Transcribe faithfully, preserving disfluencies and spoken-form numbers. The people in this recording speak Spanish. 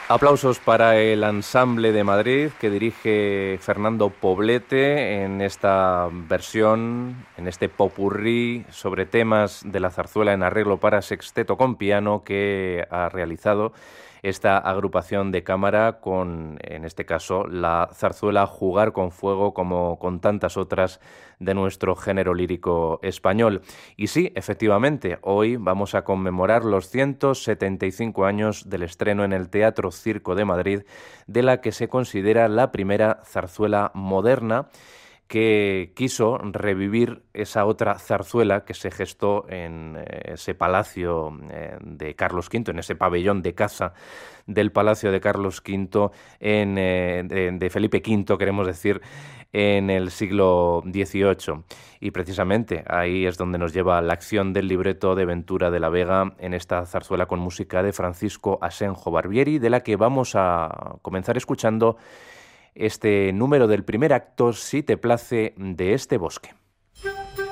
Aplausos para el Ensamble de Madrid que dirige Fernando Poblete en esta versión, en este popurrí sobre temas de la zarzuela en arreglo para sexteto con piano que ha realizado esta agrupación de cámara con, en este caso, la zarzuela Jugar con Fuego, como con tantas otras de nuestro género lírico español. Y sí, efectivamente, hoy vamos a conmemorar los ciento setenta y cinco años del estreno en el Teatro Circo de Madrid de la que se considera la primera zarzuela moderna, que quiso revivir esa otra zarzuela que se gestó en eh, ese palacio eh, de Carlos quinto, en ese pabellón de caza del palacio de Carlos quinto, en, eh, de, de Felipe quinto, queremos decir, en el siglo dieciocho. Y precisamente ahí es donde nos lleva la acción del libreto de Ventura de la Vega en esta zarzuela con música de Francisco Asenjo Barbieri, de la que vamos a comenzar escuchando este número del primer acto, Si te place, de este bosque.